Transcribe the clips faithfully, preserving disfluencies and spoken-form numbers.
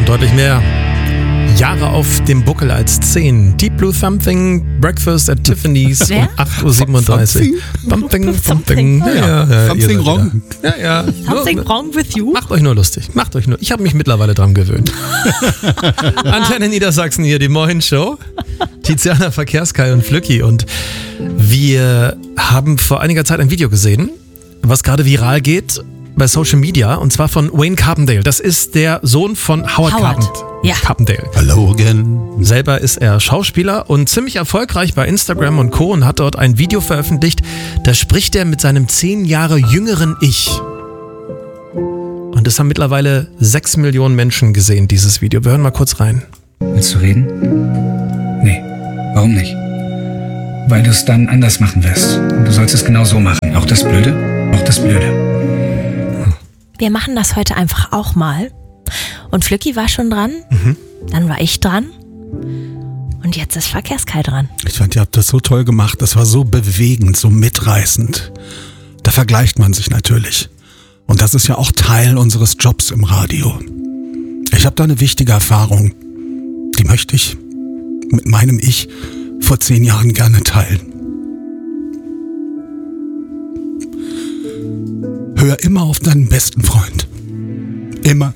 und deutlich mehr Jahre auf dem Buckel als zehn. Deep Blue Something, Breakfast at Tiffany's um acht Uhr siebenunddreißig. Something, something, ja, ja, ja, something wrong. Ja, ja. Something wrong with you? Macht euch nur lustig. Macht euch nur. Ich habe mich mittlerweile dran gewöhnt. Antenne Niedersachsen hier, die Moin Show. Tiziana, Verkehrskai und Flücki. Und wir haben vor einiger Zeit ein Video gesehen, was gerade viral geht bei Social Media, und zwar von Wayne Carpendale. Das ist der Sohn von Howard, Howard. Carpend- Ja. Carpendale. Hello again. Selber ist er Schauspieler und ziemlich erfolgreich bei Instagram und Co. und hat dort ein Video veröffentlicht. Da spricht er mit seinem zehn Jahre jüngeren Ich. Und es haben mittlerweile sechs Millionen Menschen gesehen, dieses Video. Wir hören mal kurz rein. Willst du reden? Nee. Warum nicht? Weil du es dann anders machen wirst. Und du sollst es genau so machen. Auch das Blöde, auch das Blöde. Wir machen das heute einfach auch mal. Und Flücki war schon dran, mhm. Dann war ich dran und jetzt ist Verkehrskai dran. Ich fand, ihr habt das so toll gemacht. Das war so bewegend, so mitreißend. Da vergleicht man sich natürlich. Und das ist ja auch Teil unseres Jobs im Radio. Ich habe da eine wichtige Erfahrung. Die möchte ich mit meinem Ich vor zehn Jahren gerne teilen. Hör immer auf deinen besten Freund. Immer.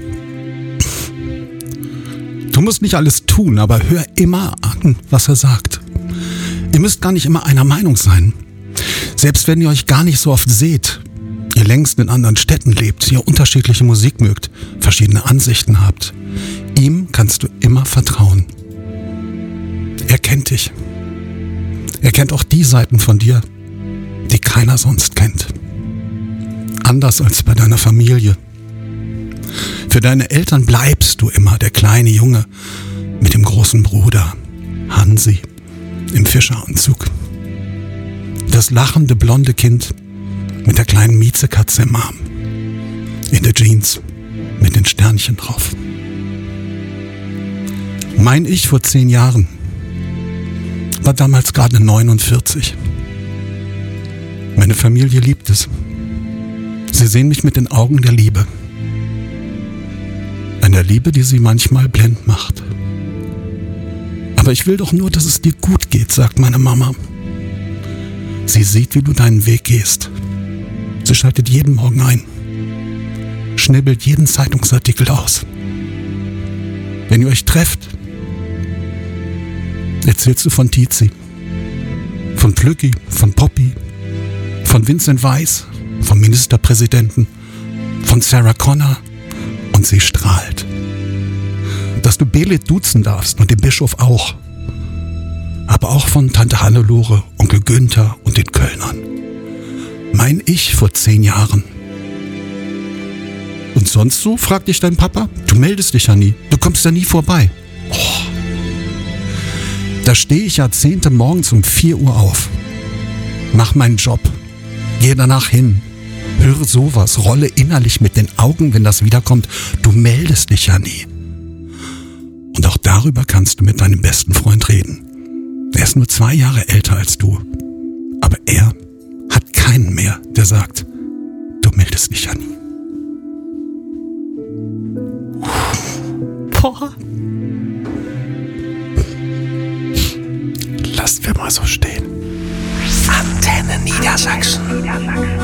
Du musst nicht alles tun, aber hör immer an, was er sagt. Ihr müsst gar nicht immer einer Meinung sein. Selbst wenn ihr euch gar nicht so oft seht, ihr längst in anderen Städten lebt, ihr unterschiedliche Musik mögt, verschiedene Ansichten habt, ihm kannst du immer vertrauen. Er kennt dich. Er kennt auch die Seiten von dir, die keiner sonst kennt. Anders als bei deiner Familie. Für deine Eltern bleibst du immer der kleine Junge mit dem großen Bruder, Hansi, im Fischeranzug. Das lachende blonde Kind mit der kleinen Miezekatze im Arm. In der Jeans mit den Sternchen drauf. Mein Ich vor zehn Jahren war damals gerade neunundvierzig. Meine Familie liebt es. Sie sehen mich mit den Augen der Liebe. Einer Liebe, die sie manchmal blind macht. Aber ich will doch nur, dass es dir gut geht, sagt meine Mama. Sie sieht, wie du deinen Weg gehst. Sie schaltet jeden Morgen ein. Schnibbelt jeden Zeitungsartikel aus. Wenn ihr euch trefft, erzählst du von Tizi, von Flücki, von Poppy, von Vincent Weiss, vom Ministerpräsidenten, von Sarah Connor, und sie strahlt. Dass du Belit duzen darfst und den Bischof auch. Aber auch von Tante Hannelore, Onkel Günther und den Kölnern. Mein Ich vor zehn Jahren. Und sonst so, fragt dich dein Papa? Du meldest dich ja nie. Du kommst ja nie vorbei. Oh. Da stehe ich Jahrzehnte morgens um vier Uhr auf. Mach meinen Job. Gehe danach hin. Höre sowas, rolle innerlich mit den Augen, wenn das wiederkommt. Du meldest dich ja nie. Und auch darüber kannst du mit deinem besten Freund reden. Er ist nur zwei Jahre älter als du. Aber er hat keinen mehr, der sagt, du meldest dich ja nie. Boah. Lassen wir mal so stehen. Antenne Niedersachsen.